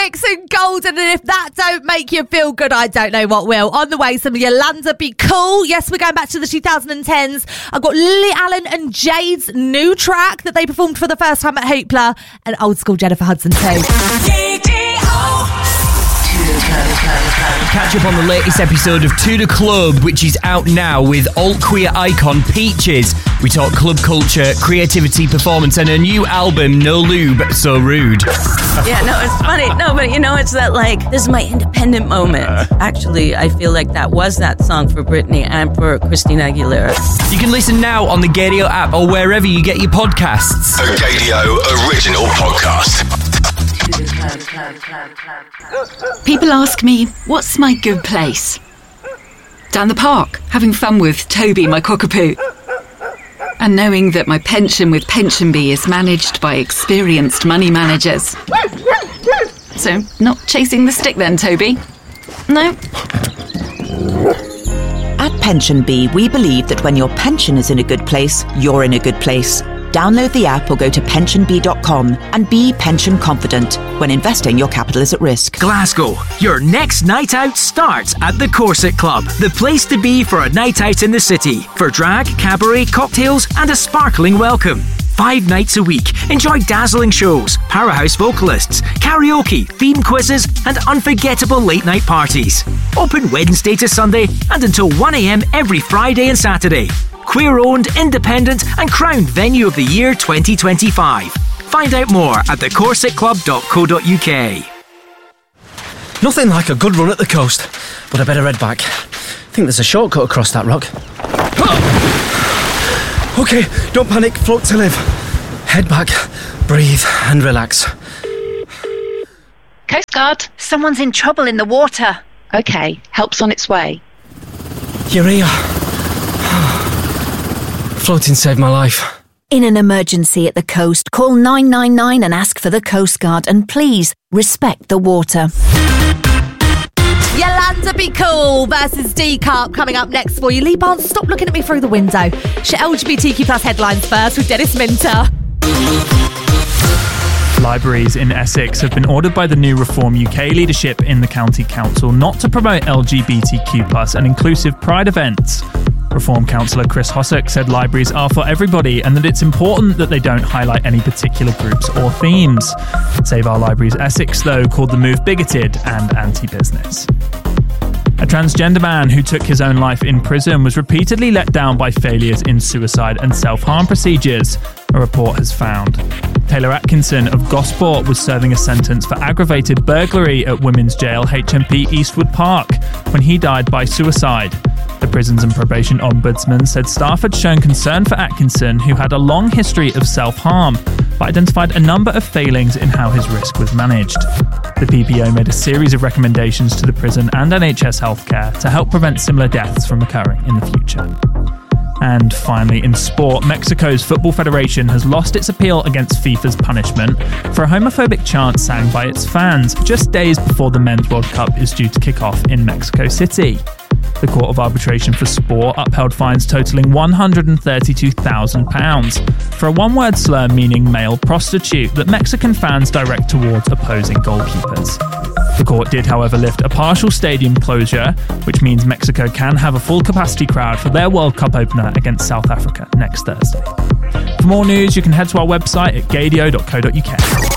lyrics and golden, and if that don't make you feel good, I don't know what will. On the way, some Yolanda Be Cool. Yes, we're going back to the 2010s. I've got Lily Allen and Jade's new track that they performed for the first time at Hoopla, and old school Jennifer Hudson too. Catch up on the latest episode of To The Club, which is out now with alt queer icon Peaches. We talk club culture, creativity, performance, and a new album, No Lube, So Rude. Yeah, no, it's funny. No, but it's that this is my independent moment. Actually, I feel like that was that song for Britney and for Christina Aguilera. You can listen now on the Gaydio app or wherever you get your podcasts. A Gaydio original podcast. People ask me, what's my good place? Down the park, having fun with Toby, my cockapoo. And knowing that my pension with PensionBee is managed by experienced money managers. So, not chasing the stick then, Toby? No? At PensionBee, we believe that when your pension is in a good place, you're in a good place. Download the app or go to pensionbee.com and be pension confident. When investing, your capital is at risk. Glasgow, your next night out starts at the Corset Club, the place to be for a night out in the city, for drag, cabaret, cocktails and a sparkling welcome. 5 nights a week. Enjoy dazzling shows, powerhouse vocalists, karaoke, theme quizzes and unforgettable late night parties. Open Wednesday to Sunday and until 1 a.m. every Friday and Saturday. Queer-owned, independent and crowned Venue of the Year 2025. Find out more at thecorsetclub.co.uk. Nothing like a good run at the coast, but I better head back. I think there's a shortcut across that rock. OK, don't panic, float to live. Head back, breathe and relax. Coast Guard, someone's in trouble in the water. OK, help's on its way. You're here. Floating saved my life. In an emergency at the coast, call 999 and ask for the Coast Guard, and please respect the water. Yolanda Be Cool versus D-Carp coming up next for you. Lee Barnes, stop looking at me through the window. Share LGBTQ plus headlines first with Dennis Minter. Libraries in Essex have been ordered by the new Reform UK leadership in the County Council not to promote LGBTQ plus and inclusive Pride events. Reform Councillor Chris Hossack said libraries are for everybody and that it's important that they don't highlight any particular groups or themes. Save Our Libraries Essex, though, called the move bigoted and anti-business. A transgender man who took his own life in prison was repeatedly let down by failures in suicide and self-harm procedures, a report has found. Taylor Atkinson of Gosport was serving a sentence for aggravated burglary at Women's Jail HMP Eastwood Park when he died by suicide. The Prisons and Probation Ombudsman said staff had shown concern for Atkinson, who had a long history of self-harm, but identified a number of failings in how his risk was managed. The PPO made a series of recommendations to the prison and NHS healthcare to help prevent similar deaths from occurring in the future. And finally, in sport, Mexico's Football Federation has lost its appeal against FIFA's punishment for a homophobic chant sang by its fans just days before the Men's World Cup is due to kick off in Mexico City. The Court of Arbitration for Sport upheld fines totalling £132,000 for a one-word slur meaning male prostitute that Mexican fans direct towards opposing goalkeepers. The court did, however, lift a partial stadium closure, which means Mexico can have a full capacity crowd for their World Cup opener against South Africa next Thursday. For more news, you can head to our website at gaydio.co.uk.